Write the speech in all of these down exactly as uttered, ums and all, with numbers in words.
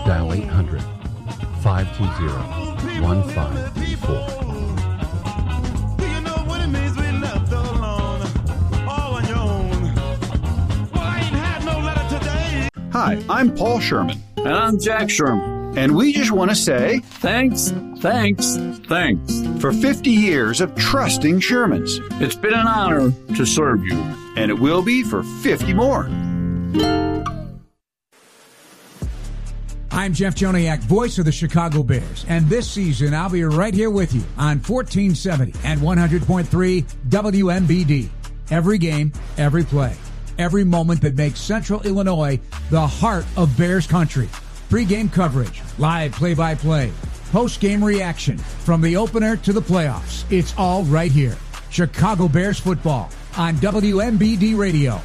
Dial eight hundred, five two zero, one five three four. Hi, I'm Paul Sherman. And I'm Jack Sherman. And we just want to say thanks, thanks, thanks for fifty years of trusting Shermans. It's been an honor to serve you. And it will be for fifty more. I'm Jeff Joniak, voice of the Chicago Bears, and this season I'll be right here with you on fourteen seventy and one hundred point three W M B D. Every game, every play, every moment that makes Central Illinois the heart of Bears country. Pre-game coverage, live play-by-play, post-game reaction, from the opener to the playoffs. It's all right here. Chicago Bears football on W M B D Radio.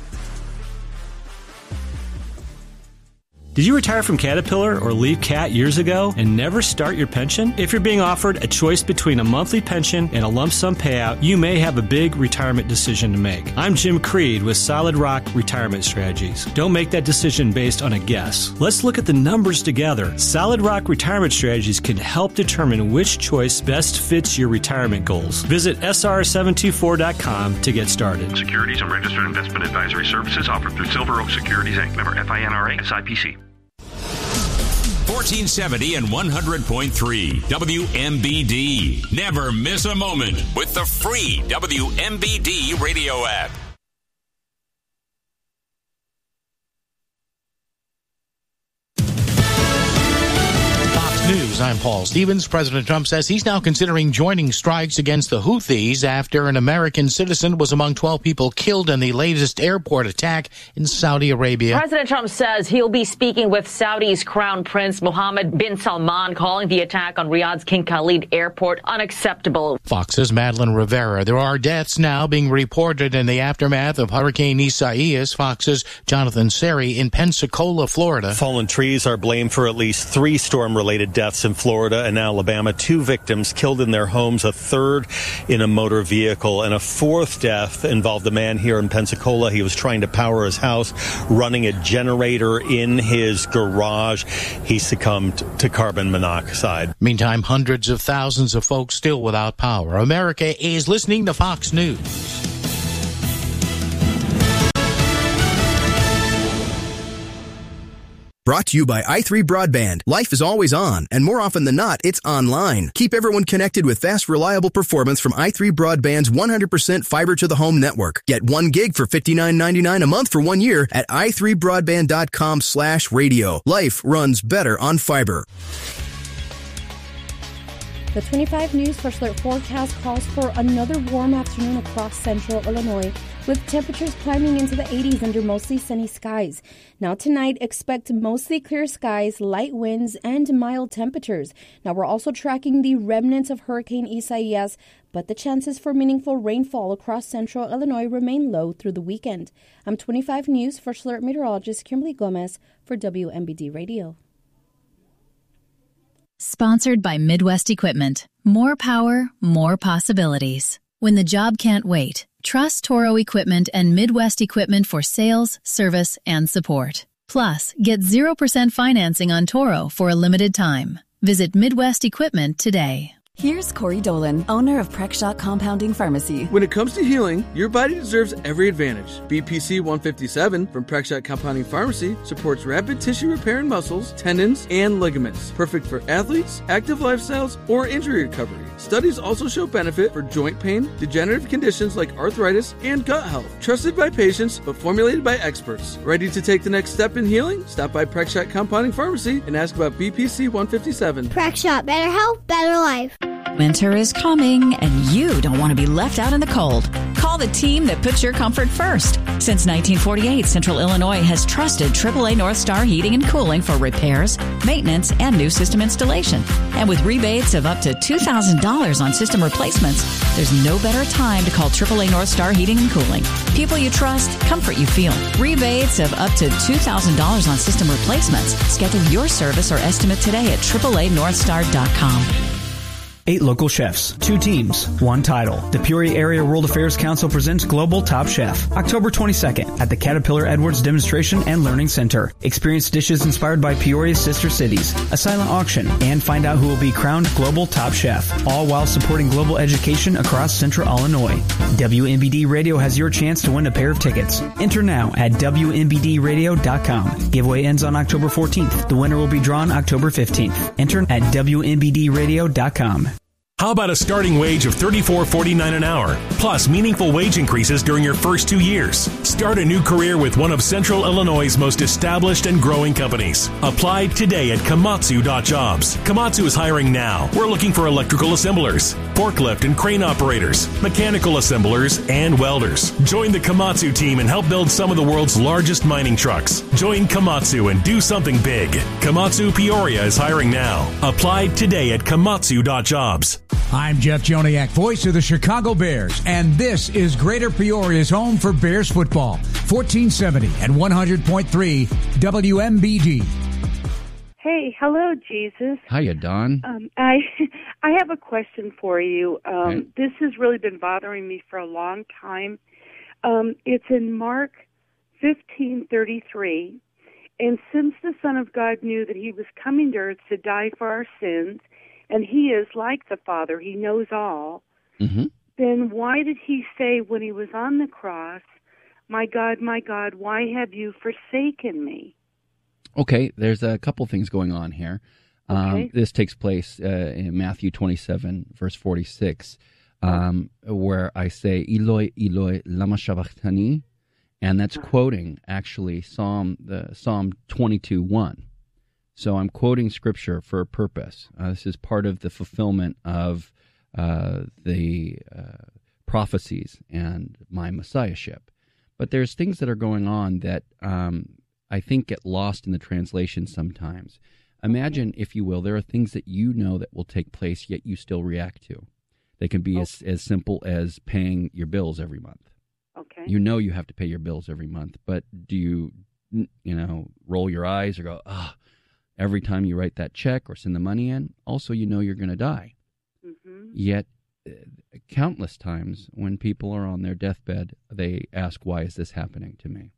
Did you retire from Caterpillar or leave Cat years ago and never start your pension? If you're being offered a choice between a monthly pension and a lump sum payout, you may have a big retirement decision to make. I'm Jim Creed with Solid Rock Retirement Strategies. Don't make that decision based on a guess. Let's look at the numbers together. Solid Rock Retirement Strategies can help determine which choice best fits your retirement goals. Visit S R seven two four dot com to get started. Securities and registered investment advisory services offered through Silver Oak Securities, Incorporated. Member F I N R A, S I P C. fourteen seventy and one hundred point three W M B D. Never miss a moment with the free W M B D radio app. News. I'm Paul Stevens. President Trump says he's now considering joining strikes against the Houthis after an American citizen was among twelve people killed in the latest airport attack in Saudi Arabia. President Trump says he'll be speaking with Saudi's Crown Prince Mohammed bin Salman, calling the attack on Riyadh's King Khalid Airport unacceptable. Fox's Madeline Rivera. There are deaths now being reported in the aftermath of Hurricane Isaias. Fox's Jonathan Seri in Pensacola, Florida. Fallen trees are blamed for at least three storm-related deaths in Florida and Alabama. Two victims killed in their homes, a third in a motor vehicle, and a fourth death involved a man here in Pensacola. He was trying to power his house, running a generator in his garage. He succumbed to carbon monoxide. Meantime, hundreds of thousands of folks still without power. America is listening to Fox News. Brought to you by i three Broadband. Life is always on, and more often than not, it's online. Keep everyone connected with fast, reliable performance from i three Broadband's one hundred percent fiber-to-the-home network. Get one gig for fifty-nine ninety-nine a month for one year at i three broadband dot com slash radio. Life runs better on fiber. The twenty-five News First Alert forecast calls for another warm afternoon across central Illinois, with temperatures climbing into the eighties under mostly sunny skies. Now tonight, expect mostly clear skies, light winds, and mild temperatures. Now we're also tracking the remnants of Hurricane Isaias, but the chances for meaningful rainfall across central Illinois remain low through the weekend. I'm twenty-five News First Alert meteorologist Kimberly Gomez for W M B D Radio. Sponsored by Midwest Equipment. More power, more possibilities. When the job can't wait, trust Toro Equipment and Midwest Equipment for sales, service, and support. Plus, get zero percent financing on Toro for a limited time. Visit Midwest Equipment today. Here's Corey Dolan, owner of Prexshot Compounding Pharmacy. When it comes to healing, your body deserves every advantage. B P C one fifty-seven from Prexshot Compounding Pharmacy supports rapid tissue repair in muscles, tendons, and ligaments. Perfect for athletes, active lifestyles, or injury recovery. Studies also show benefit for joint pain, degenerative conditions like arthritis, and gut health. Trusted by patients, but formulated by experts. Ready to take the next step in healing? Stop by Prexshot Compounding Pharmacy and ask about B P C one fifty-seven. Prexshot, better health, better life. Winter is coming, and you don't want to be left out in the cold. Call the team that puts your comfort first. Since nineteen forty-eight, Central Illinois has trusted triple A North Star Heating and Cooling for repairs, maintenance, and new system installation. And with rebates of up to two thousand dollars on system replacements, there's no better time to call triple A North Star Heating and Cooling. People you trust, comfort you feel. Rebates of up to two thousand dollars on system replacements. Schedule your service or estimate today at triple A north star dot com. Eight local chefs, two teams, one title. The Peoria Area World Affairs Council presents Global Top Chef, October twenty-second at the Caterpillar Edwards Demonstration and Learning Center. Experience dishes inspired by Peoria's sister cities, a silent auction, and find out who will be crowned Global Top Chef, all while supporting global education across Central Illinois. W M B D Radio has your chance to win a pair of tickets. Enter now at W M B D radio dot com. Giveaway ends on October fourteenth. The winner will be drawn October fifteenth. Enter at W M B D radio dot com. How about a starting wage of thirty-four dollars and forty-nine cents an hour, plus meaningful wage increases during your first two years? Start a new career with one of Central Illinois' most established and growing companies. Apply today at Komatsu dot jobs. Komatsu is hiring now. We're looking for electrical assemblers, forklift and crane operators, mechanical assemblers, and welders. Join the Komatsu team and help build some of the world's largest mining trucks. Join Komatsu and do something big. Komatsu Peoria is hiring now. Apply today at Komatsu dot jobs. I'm Jeff Joniak, voice of the Chicago Bears, and this is Greater Peoria's home for Bears football. fourteen seventy and one hundred point three W M B D. Hey, hello, Jesus. Hiya, Don. Um, I I have a question for you. Um, Okay. This has really been bothering me for a long time. Um, it's in Mark fifteen thirty-three, and since the Son of God knew that he was coming to earth to die for our sins, and he is like the Father, he knows all, Mm-hmm. then why did he say when he was on the cross, "My God, my God, why have you forsaken me?" Okay, there's a couple things going on here. Um, Okay. This takes place uh, in Matthew twenty-seven, verse forty-six, um, where I say, Eloi, Eloi, lama sabachthani, and that's quoting, actually, Psalm the Psalm twenty-two one. So I'm quoting Scripture for a purpose. Uh, this is part of the fulfillment of uh, the uh, prophecies and my messiahship. But there's things that are going on that um, I think get lost in the translation sometimes. Imagine, if you will, there are things that you know that will take place, yet you still react to. They can be as, as simple as paying your bills every month. Okay. You know you have to pay your bills every month, but do you, you know, roll your eyes or go, ah, every time you write that check or send the money in? Also, you know you're going to die. Mm-hmm. Yet, uh, countless times when people are on their deathbed, they ask, why is this happening to me?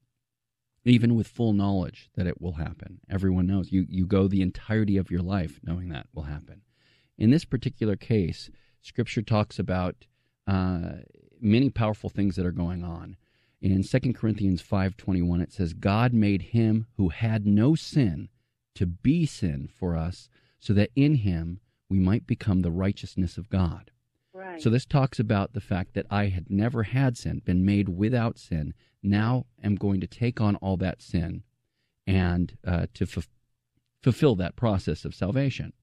Even with full knowledge that it will happen. Everyone knows. You, you go the entirety of your life knowing that will happen. In this particular case, Scripture talks about uh, many powerful things that are going on. In Second Corinthians five twenty-one, it says, God made him who had no sin to be sin for us, so that in him we might become the righteousness of God. Right. So this talks about the fact that I had never had sin, been made without sin. Now I'm going to take on all that sin and uh, to f- fulfill that process of salvation.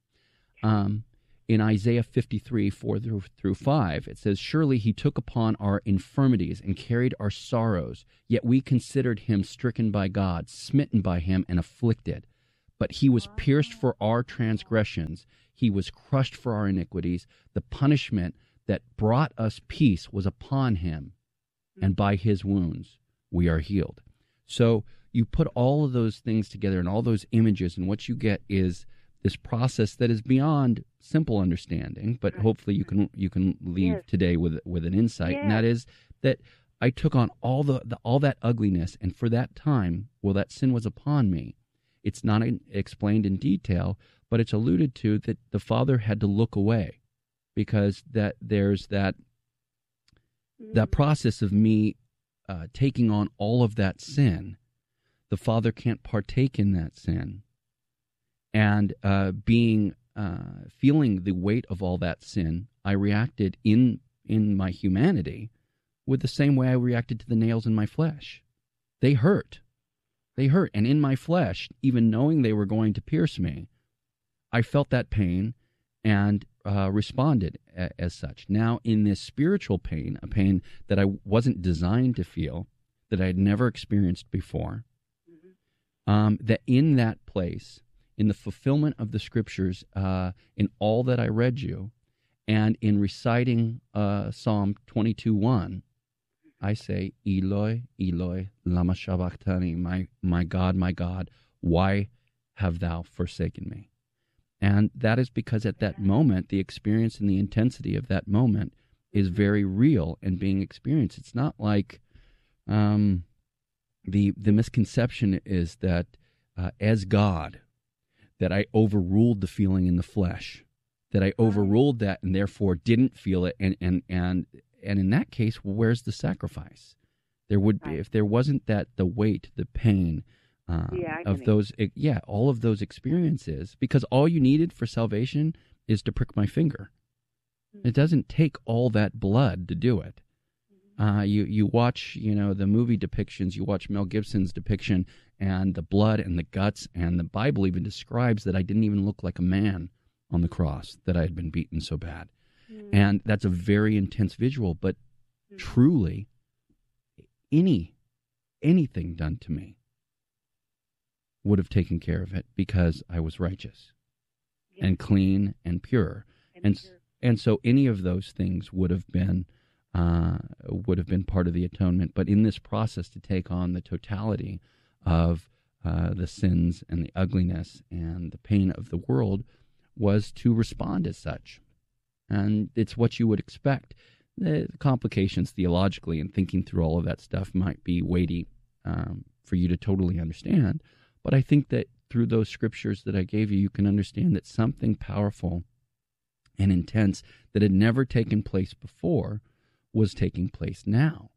Um, in Isaiah fifty-three, four through, through five, it says, surely he took upon our infirmities and carried our sorrows, yet we considered him stricken by God, smitten by him, and afflicted. But he was pierced for our transgressions. He was crushed for our iniquities. The punishment that brought us peace was upon him, and by his wounds we are healed. So you put all of those things together and all those images, and what you get is this process that is beyond simple understanding, but hopefully you can you can leave Yes. today with with an insight, and that Yes. is that I took on all the, the all that ugliness, and for that time, well, that sin was upon me. It's not in, explained in detail, but it's alluded to that the Father had to look away because that there's that that process of me uh, taking on all of that sin. The Father can't partake in that sin, and uh, being uh, feeling the weight of all that sin, I reacted in in my humanity with the same way I reacted to the nails in my flesh. They hurt. They hurt. And in my flesh, even knowing they were going to pierce me, I felt that pain and uh, responded a- as such. Now, in this spiritual pain, a pain that I wasn't designed to feel, that I had never experienced before, um, that in that place, in the fulfillment of the Scriptures, uh, in all that I read you, and in reciting uh, Psalm twenty-two one, I say, Eloi, Eloi, lama sabachthani, my, my God, my God, why have thou forsaken me? And that is because at that moment, the experience and the intensity of that moment is very real and being experienced. It's not like um, the the misconception is that uh, as God, that I overruled the feeling in the flesh, that I overruled that and therefore didn't feel it. And and and, and in that case, where's the sacrifice? There would be, if there wasn't that, the weight, the pain, Uh, yeah, of those, yeah, all of those experiences, because all you needed for salvation is to prick my finger. Mm-hmm. It doesn't take all that blood to do it. Mm-hmm. Uh, you you watch, you know, the movie depictions. You watch Mel Gibson's depiction, and the blood and the guts, and the Bible even describes that I didn't even look like a man on the cross, that I had been beaten so bad, mm-hmm. and that's a very intense visual. But mm-hmm. truly, any anything done to me would have taken care of it, because I was righteous yeah. and clean and pure, and and, pure. and so any of those things would have been uh, would have been part of the atonement. But in this process, to take on the totality of uh, the sins and the ugliness and the pain of the world was to respond as such, and it's what you would expect. The complications theologically and thinking through all of that stuff might be weighty um, for you to totally understand. But I think that through those scriptures that I gave you, you can understand that something powerful and intense that had never taken place before was taking place now.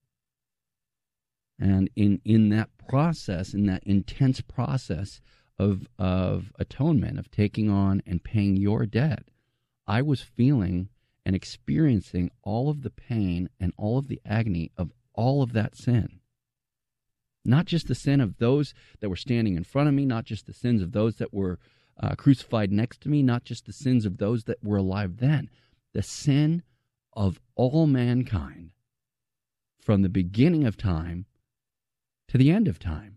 And in, in that process, in that intense process of, of atonement, of taking on and paying your debt, I was feeling and experiencing all of the pain and all of the agony of all of that sin. Not just the sin of those that were standing in front of me, not just the sins of those that were uh, crucified next to me, not just the sins of those that were alive then. The sin of all mankind from the beginning of time to the end of time.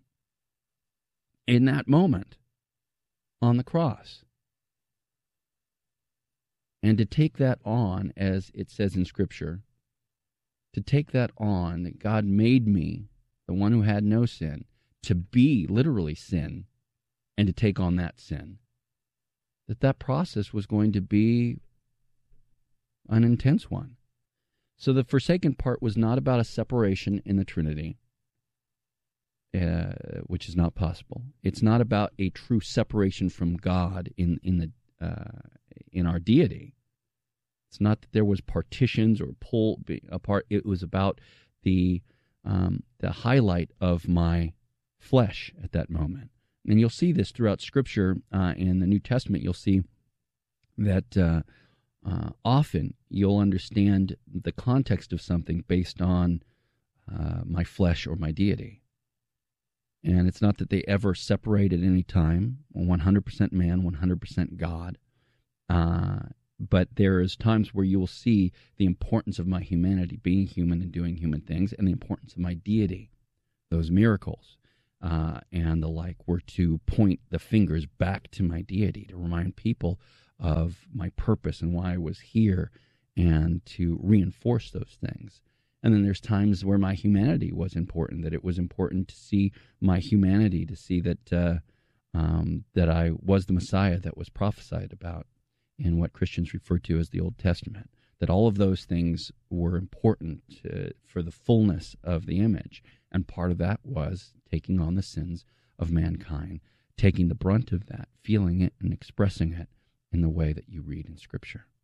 In that moment on the cross. And to take that on, as it says in Scripture, to take that on, that God made me, the one who had no sin, to be literally sin and to take on that sin, that that process was going to be an intense one. So the forsaken part was not about a separation in the Trinity, uh, which is not possible. It's not about a true separation from God in in the uh, in our deity. It's not that there was partitions or pull apart. It was about the Um, the highlight of my flesh at that moment. And you'll see this throughout Scripture. Uh, in the New Testament, you'll see that uh, uh, often you'll understand the context of something based on uh, my flesh or my deity. And it's not that they ever separate at any time, one hundred percent man, one hundred percent God. Uh, But there is times where you will see the importance of my humanity, being human and doing human things, and the importance of my deity, those miracles uh, and the like, were to point the fingers back to my deity, to remind people of my purpose and why I was here, and to reinforce those things. And then there's times where my humanity was important, that it was important to see my humanity, to see that uh, um, that I was the Messiah that was prophesied about in what Christians refer to as the Old Testament, that all of those things were important to, for the fullness of the image. And part of that was taking on the sins of mankind, taking the brunt of that, feeling it and expressing it in the way that you read in Scripture.